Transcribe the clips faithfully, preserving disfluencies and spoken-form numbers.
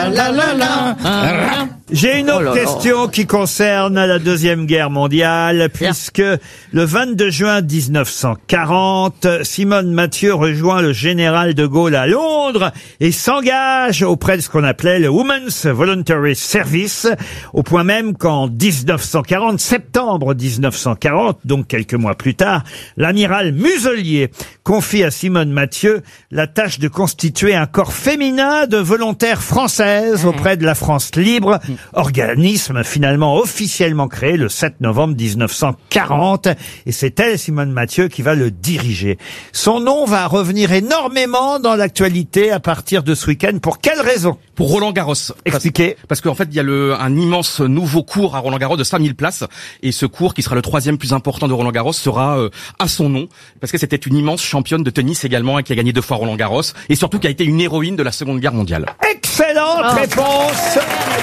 La, la, la. J'ai une autre Oh là là. question qui concerne la Deuxième Guerre mondiale, puisque le vingt-deux juin dix-neuf cent quarante, Simone Mathieu rejoint le général de Gaulle à Londres et s'engage auprès de ce qu'on appelait le Women's Voluntary Service, au point même qu'en dix-neuf cent quarante, septembre dix-neuf cent quarante, donc quelques mois plus tard, l'amiral Muselier confie à Simone Mathieu la tâche de constituer un corps féminin de volontaires françaises auprès de la France libre, organisme finalement officiellement créé le sept novembre dix-neuf cent quarante, et c'est elle, Simone Mathieu, qui va le diriger. Son nom va revenir énormément dans l'actualité à partir de ce week-end. Pour quelle raison? Pour Roland Garros. Expliquez. Parce, parce qu'en fait, il y a le, un immense nouveau cours à Roland Garros de cinq mille places. Et ce cours, qui sera le troisième plus important de Roland Garros, sera euh, à son nom. Parce que c'était une immense championne de tennis également, et qui a gagné deux fois Roland Garros. Et surtout qui a été une héroïne de la Seconde Guerre mondiale. Excellente Oh. réponse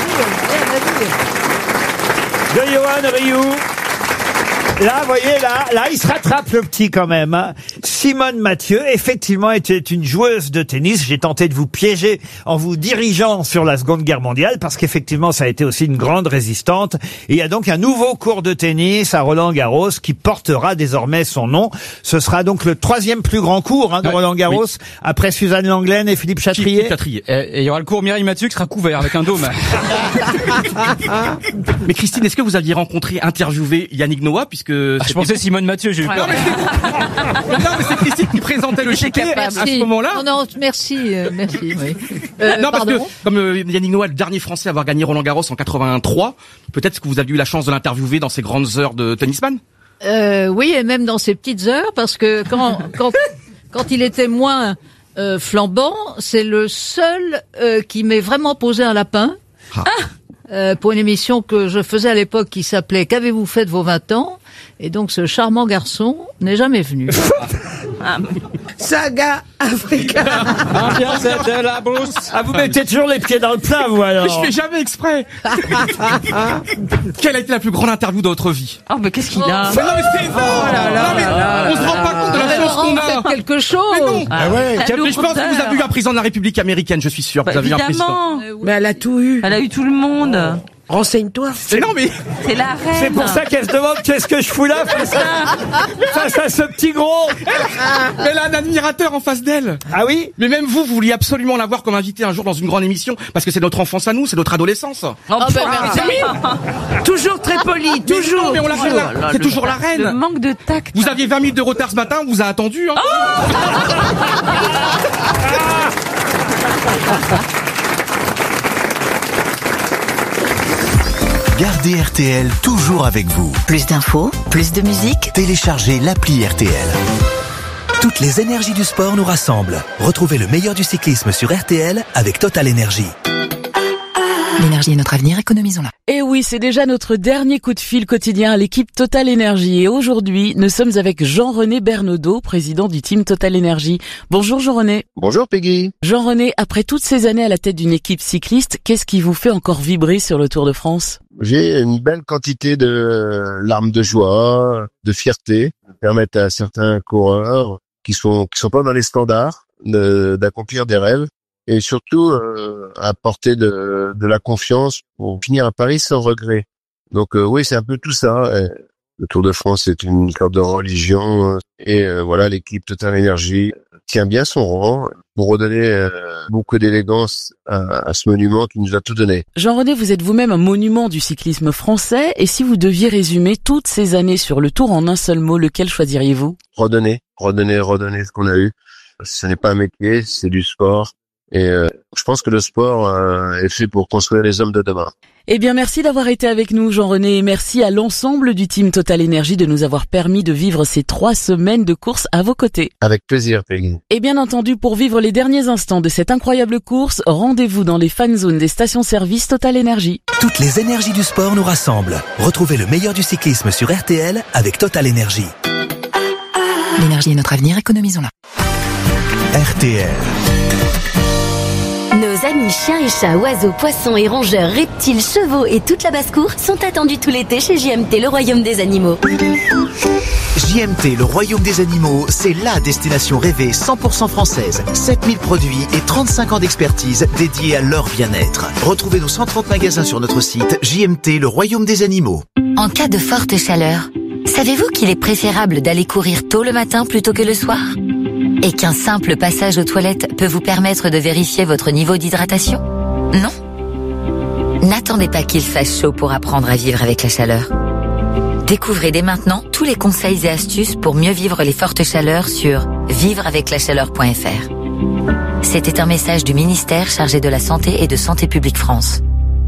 de Johan Rioux. Là, vous voyez, là, là, il se rattrape le petit quand même. Hein. Simone Mathieu, effectivement, était une joueuse de tennis. J'ai tenté de vous piéger en vous dirigeant sur la Seconde Guerre mondiale, parce qu'effectivement, ça a été aussi une grande résistante. Et il y a donc un nouveau cours de tennis à Roland-Garros qui portera désormais son nom. Ce sera donc le troisième plus grand cours hein, de Ouais, Roland-Garros, oui. après Suzanne Langlaine et Philippe Chatrier. Philippe Chatrier. Et il y aura le cours Mireille Mathieu qui sera couvert avec un dôme. Mais Christine, est-ce que vous aviez rencontré, interviewé Yannick Noah, puisque Ah, je c'était- pensais Simone Mathieu, j'ai eu peur. Non, mais c'est Christine qui présentait le J'étais chiquet à capable. ce moment-là. Non, non, merci, euh, merci, oui. Euh, non, parce pardon. que, comme euh, Yannick Noah, le dernier Français à avoir gagné Roland Garros en quatre-vingt-trois, peut-être que vous avez eu la chance de l'interviewer dans ces grandes heures de tennisman. Euh, oui, et même dans ces petites heures, parce que quand, quand, quand il était moins euh, flambant, c'est le seul euh, qui m'ait vraiment posé un lapin. Ah. Euh, pour une émission que je faisais à l'époque qui s'appelait « Qu'avez-vous fait de vos vingt ans ?» Et donc ce charmant garçon n'est jamais venu. Saga Africa. Ambiance de la brousse. Ah, vous mettez toujours les pieds dans le plat, vous, alors. Mais je fais jamais exprès. Quelle a été la plus grande interview de votre vie? Oh, mais qu'est-ce qu'il a? Mais non, mais c'est vrai. Non, mais on se rend pas compte de la Mais chance Laurent, qu'on faites a. quelque chose. Mais non. Ah ouais. Mais je pense que vous avez eu un président de la République américaine, je suis sûr. Bah, vous avez eu un président. évidemment. Mais elle a tout eu. Elle a eu tout le monde. Renseigne-toi. Mais non, mais C'est la reine. C'est pour ça qu'elle se demande qu'est-ce que je fous là face à, face à ce petit gros. elle a un admirateur en face d'elle. Ah oui? Mais même vous, vous vouliez absolument l'avoir comme invité un jour dans une grande émission, parce que c'est notre enfance à nous, c'est notre adolescence. Oh, Ah, ben, putain. merci. Toujours très poli, Mais toujours. non, mais on l'a Oh là là, c'est le- toujours la Le reine. manque de tact. Vous aviez vingt minutes de retard ce matin, on vous a attendu. Hein. Gardez R T L toujours avec vous. Plus d'infos, plus de musique. Téléchargez l'appli R T L. Toutes les énergies du sport nous rassemblent. Retrouvez le meilleur du cyclisme sur R T L avec Total Energy. L'énergie est notre avenir, économisons-la. Et oui, c'est déjà notre dernier coup de fil quotidien à l'équipe Total Energy. Et aujourd'hui, nous sommes avec Jean-René Bernaudot, président du team Total Energy. Bonjour Jean-René. Bonjour Peggy. Jean-René, après toutes ces années à la tête d'une équipe cycliste, qu'est-ce qui vous fait encore vibrer sur le Tour de France? J'ai une belle quantité de larmes de joie, de fierté, qui permettent à certains coureurs qui sont qui sont pas dans les standards de, d'accomplir des rêves et surtout euh, apporter de, de la confiance pour finir à Paris sans regret. Donc euh, oui, c'est un peu tout ça. Et le Tour de France est une sorte de religion et euh, voilà, l'équipe Total Energy tient bien son rang pour redonner euh, beaucoup d'élégance à, à ce monument qui nous a tout donné. Jean-René, vous êtes vous-même un monument du cyclisme français. Et si vous deviez résumer toutes ces années sur le Tour en un seul mot, lequel choisiriez-vous? Redonner, redonner, redonner ce qu'on a eu. Ce n'est pas un métier, c'est du sport. Et euh, je pense que le sport euh, est fait pour construire les hommes de demain. Eh bien, merci d'avoir été avec nous, Jean-René, et merci à l'ensemble du team Total Energy de nous avoir permis de vivre ces trois semaines de course à vos côtés. Avec plaisir, Peggy. Et bien entendu, pour vivre les derniers instants de cette incroyable course, rendez-vous dans les fan zones des stations-service Total Energy. Toutes les énergies du sport nous rassemblent. Retrouvez le meilleur du cyclisme sur R T L avec Total Energy. L'énergie est notre avenir, économisons-la. R T L. Nos amis amis chiens et chats, oiseaux, poissons et rongeurs, reptiles, chevaux et toute la basse-cour sont attendus tout l'été chez J M T, le royaume des animaux. J M T, le royaume des animaux, c'est la destination rêvée cent pour cent française. sept mille produits et trente-cinq ans d'expertise dédiés à leur bien-être. Retrouvez nos cent trente magasins sur notre site J M T, le royaume des animaux. En cas de forte chaleur, savez-vous qu'il est préférable d'aller courir tôt le matin plutôt que le soir ? Et qu'un simple passage aux toilettes peut vous permettre de vérifier votre niveau d'hydratation ? Non ? N'attendez pas qu'il fasse chaud pour apprendre à vivre avec la chaleur. Découvrez dès maintenant tous les conseils et astuces pour mieux vivre les fortes chaleurs sur vivre avec la chaleur point f r. C'était un message du ministère chargé de la Santé et de Santé publique France.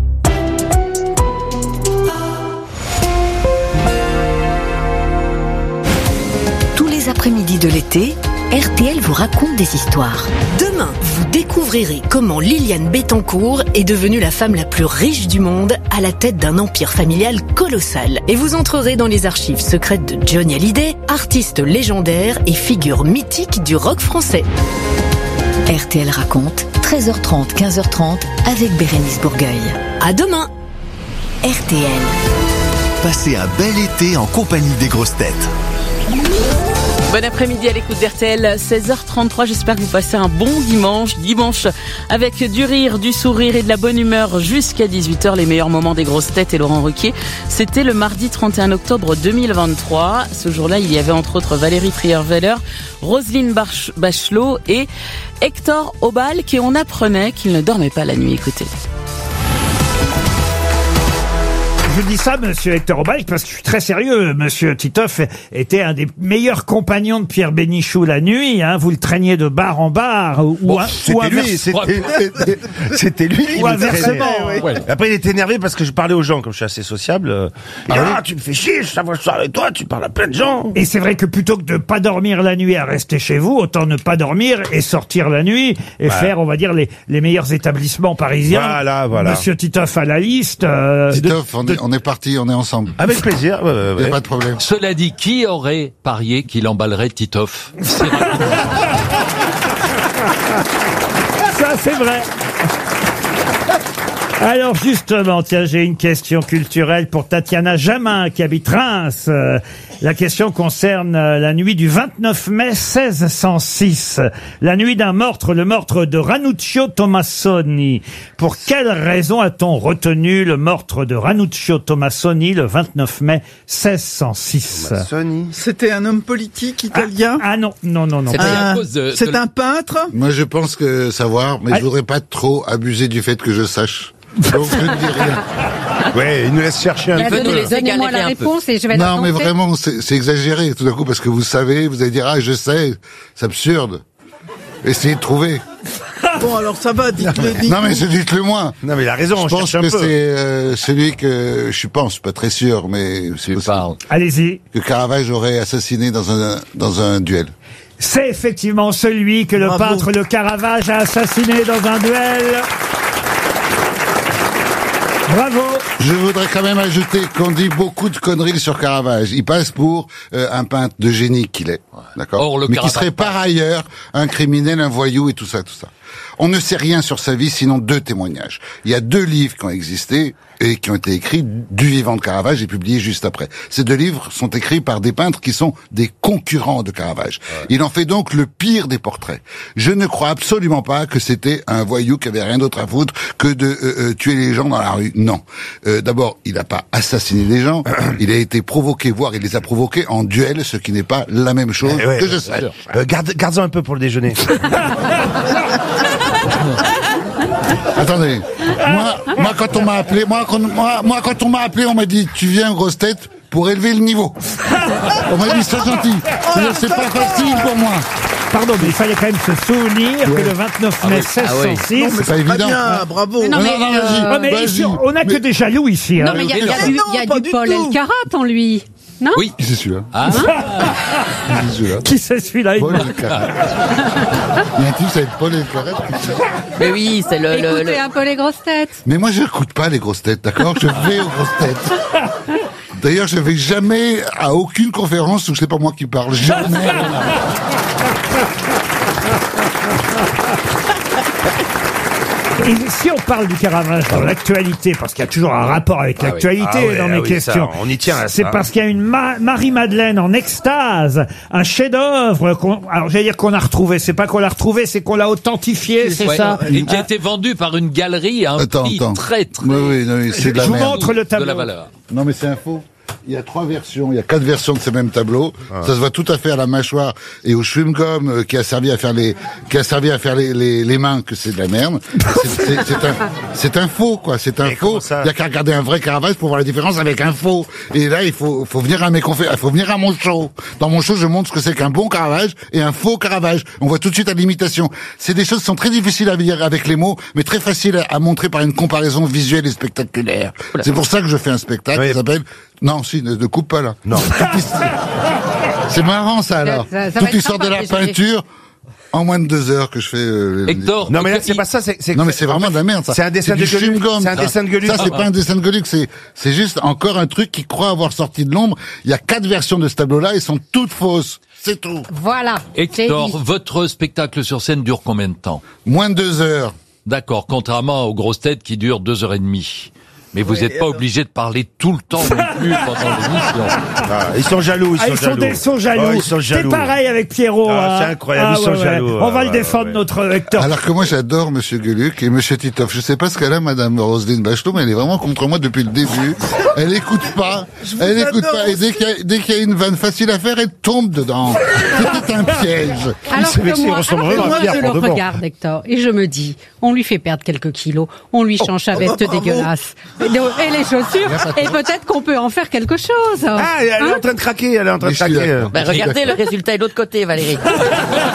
Tous les après-midi de l'été, R T L vous raconte des histoires. Demain, vous découvrirez comment Liliane Bettencourt est devenue la femme la plus riche du monde à la tête d'un empire familial colossal. Et vous entrerez dans les archives secrètes de Johnny Hallyday, artiste légendaire et figure mythique du rock français. R T L raconte, treize heures trente, quinze heures trente, avec Bérénice Bourgueil. À demain. R T L. Passez un bel été en compagnie des grosses têtes. Bon après-midi à l'écoute d'R T L, seize heures trente-trois, j'espère que vous passez un bon dimanche, dimanche avec du rire, du sourire et de la bonne humeur jusqu'à dix-huit heures, les meilleurs moments des grosses têtes et Laurent Ruquier. C'était le mardi trente et un octobre deux mille vingt-trois, ce jour-là il y avait entre autres Valérie Trierweiler, Roselyne Bachelot et Hector Aubalque et on apprenait qu'il ne dormait pas la nuit, écoutez. Je dis ça, monsieur Hector Aubalque, parce que je suis très sérieux. Monsieur Titoff était un des meilleurs compagnons de Pierre Bénichou la nuit. Hein. Vous le traîniez de bar en bar. Ou, bon, ou c'était, inverse... lui, c'était, c'était, c'était lui. Ou inversement. Ouais, ouais. Après, il était énervé parce que je parlais aux gens, comme je suis assez sociable. Ah, ah oui. Tu me fais chier, je savais ça avec toi, tu parles à plein de gens. Et c'est vrai que plutôt que de pas dormir la nuit à rester chez vous, autant ne pas dormir et sortir la nuit et voilà. faire, on va dire, les, les meilleurs établissements parisiens. Voilà, voilà. Monsieur Titoff à la liste. Euh, Titoff, de, on, est, on est parti, on est ensemble. Avec plaisir, ouais, ouais, ouais. Pas de problème. Cela dit, qui aurait parié qu'il emballerait Titoff? Ça, c'est vrai. Alors justement, tiens, j'ai une question culturelle pour Tatiana Jamin qui habite Reims. Euh, la question concerne euh, la nuit du vingt-neuf mai seize cent six, la nuit d'un meurtre, le meurtre de Ranuccio Tommasoni. Pour quelle raison a-t-on retenu le meurtre de Ranuccio Tommasoni le vingt-neuf mai seize cent six? Tommasoni. C'était un homme politique italien? Ah, ah non, non, non, non. C'est ah, à cause de, c'est de... un peintre? Moi, je pense que savoir, mais ah. je voudrais pas trop abuser du fait que je sache. Donc je ne dis rien. Ouais, il nous laisse chercher un il peu. Donnez-moi la réponse et je vais la Non, mais vraiment, c'est, c'est exagéré tout d'un coup parce que vous savez, vous allez dire ah je sais, c'est absurde. Essayez de trouver. Bon alors ça va, dites-le. dites-le. Non mais dites-le moi. Non mais il a raison. Je on pense cherche que un peu. c'est euh, celui que je pense, pas très sûr, mais c'est possible. Allez-y. Que Caravage aurait assassiné dans un dans un duel. C'est effectivement celui que le Bravo. peintre Le Caravage a assassiné dans un duel. Bravo. Je voudrais quand même ajouter qu'on dit beaucoup de conneries sur Caravage. Il passe pour euh, un peintre de génie qu'il est, d'accord. Or, le mais qui Caravage serait par ailleurs un criminel, un voyou et tout ça, tout ça. On ne sait rien sur sa vie, sinon deux témoignages. Il y a deux livres qui ont existé et qui ont été écrits du vivant de Caravage et publiés juste après. Ces deux livres sont écrits par des peintres qui sont des concurrents de Caravage. Ouais. Il en fait donc le pire des portraits. Je ne crois absolument pas que c'était un voyou qui avait rien d'autre à foutre que de euh, euh, tuer les gens dans la rue. Non. Euh, d'abord, il n'a pas assassiné les gens. Il a été provoqué, voire il les a provoqués en duel, ce qui n'est pas la même chose ouais, que ouais, je sais. Euh, garde, garde-en un peu pour le déjeuner. Attendez, moi, moi quand on m'a appelé, moi quand, moi, moi quand on m'a appelé, on m'a dit tu viens grosse tête pour élever le niveau. On m'a dit c'est gentil, c'est pas facile pour moi. Pardon, mais il fallait quand même se souvenir ouais. que le vingt-neuf mai seize cent six... Ah oui. C'est pas évident. Bien, bravo. Non, mais, non, non, vas-y, euh, mais vas-y. ici, on n'a que des jaloux ici. Non, hein. mais il y a, y a mais du, non, y a pas du du Paul tout. Elkarat en lui. Non? Oui. Qui c'est celui-là? Ah. C'est celui-là. Qui c'est celui-là? Paul Elkarat. Il y a un type, ça va être Paul Elkarat. Mais oui, c'est le... Écoutez le, le... un peu les grosses têtes. Mais moi, je n'écoute pas les grosses têtes, d'accord? Je vais aux grosses têtes. D'ailleurs, je vais jamais à aucune conférence où c'est pas moi qui parle. Jamais. Et si on parle du Caravage dans l'actualité, parce qu'il y a toujours un rapport avec Ah oui. l'actualité Ah ouais, dans ah mes oui, questions, ça, on y tient à c'est ça. parce qu'il y a une Ma- Marie-Madeleine en extase, un chef-d'œuvre, qu'on- alors j'allais dire qu'on a retrouvé, c'est pas qu'on l'a retrouvé, c'est qu'on l'a authentifié, c'est Ouais. ça. Et qui a été vendu par une galerie à un Attends, prix attends. très très Oui, oui, non, oui, c'est de la Je vous merde. montre le de la tableau. valeur. Non, mais c'est un faux. Il y a trois versions, il y a quatre versions de ce même tableau. Ça se voit tout à fait à la mâchoire et au chewing-gum euh, qui a servi à faire les, qui a servi à faire les, les, les mains que c'est de la merde. C'est- C'est c'est un, c'est un faux, quoi. C'est un faux. Il y a qu'à regarder un vrai Caravage pour voir la différence avec un faux. Et là, il faut, faut venir à mes conférences, il faut venir à mon show. Dans mon show, je montre ce que c'est qu'un bon Caravage et un faux Caravage. On voit tout de suite à l'imitation. C'est des choses qui sont très difficiles à dire avec les mots, mais très faciles à, à montrer par une comparaison visuelle et spectaculaire. C'est pour ça que je fais un spectacle qui s'appelle, non, si, ne, ne coupe pas là. Non. C'est marrant, ça, alors. Ça- ça va Toute être l'histoire de sympa, la désolé. peinture, en moins de deux heures que je fais. Euh, les- Hector, Non mais là c'est pas ça, c'est c'est- Non mais c'est vraiment de la merde ça. C'est un dessin du de Gueluc. chewing-gum, C'est un ça. dessin de Gueluc. Ça c'est pas un dessin de Gueluc, c'est c'est juste encore un truc qui croit avoir sorti de l'ombre. Il y a quatre versions de ce tableau-là, ils sont toutes fausses. C'est tout. Voilà. Hector, votre spectacle sur scène dure combien de temps? Moins de deux heures. D'accord, contrairement aux grosses têtes qui durent deux heures et demie. Mais vous n'êtes pas obligé de parler tout le temps non plus pendant l'émission. Ah, ils sont jaloux, ils Ah, sont ils sont, jaloux. des- ils sont jaloux. Oh, ils sont c'est jaloux. pareil avec Pierrot. Ah, hein. c'est incroyable, Ah, ils sont ouais, ouais. jaloux. On va Ah, le ouais, défendre, ouais. notre Hector. Alors que moi j'adore Monsieur Gueluc et Monsieur Titoff. Je sais pas ce qu'elle a, Madame Roselyne Bachelot, mais elle est vraiment contre moi depuis le début. Elle écoute pas. Elle écoute adore pas. Et dès qu'il y, a- dès qu'il y a une vanne facile à faire, elle tombe dedans. C'était un piège. Alors C'est vrai que qu'il moi, ressemble alors que vraiment à moi, Pierre je le pour de bon. regarde, Hector, et je me dis, on lui fait perdre quelques kilos, on lui change sa oh, veste bah, bravo. dégueulasse, et, et les chaussures, et peut-être qu'on peut en faire quelque chose. Ah, elle est Hein en train de craquer, elle est en train de Mais je suis craquer. d'accord. Ben, regardez, le résultat est de l'autre côté, Valérie.